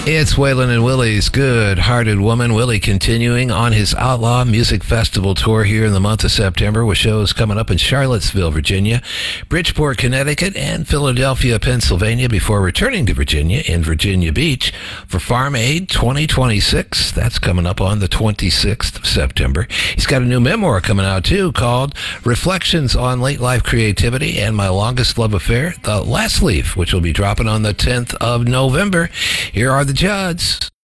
It's Waylon and Willie's Good Hearted Woman. Willie continuing on his Outlaw Music Festival tour here in the month of September with shows coming up in Charlottesville, Virginia, Bridgeport, Connecticut, and Philadelphia, Pennsylvania before returning to Virginia in Virginia Beach for Farm Aid 2026. That's coming up on the 26th of September. He's got a new memoir coming out too called Reflections on Late Life Creativity and My Longest Love Affair, The Last Leaf, which will be dropping on the 10th of November. Here are the Judds.